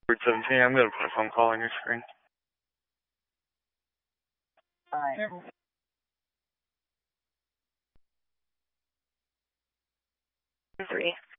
Word 17, I'm going to put a phone call on your screen. Alright. 3.